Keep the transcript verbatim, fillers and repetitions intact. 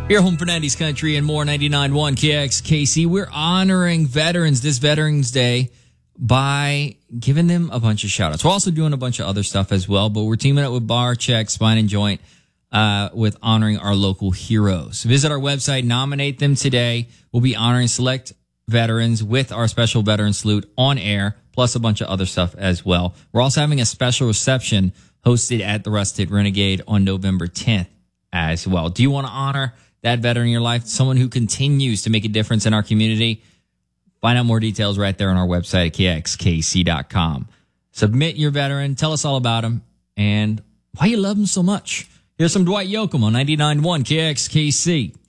Here, home for nineties country and more, ninety-nine point one K X K C. We're honoring veterans this Veterans Day by giving them a bunch of shout-outs. We're also doing a bunch of other stuff as well, but we're teaming up with Bar Check, Spine and Joint, uh, with honoring our local heroes. Visit our website, nominate them today. We'll be honoring select veterans with our special veteran salute on air, plus a bunch of other stuff as well. We're also having a special reception hosted at the Rusted Renegade on November tenth as well. Do you want to honor that veteran in your life, someone who continues to make a difference in our community? Find out more details right there on our website at K X K C dot com. Submit your veteran. Tell us all about him and why you love him so much. Here's some Dwight Yoakam on ninety-nine point one K X K C.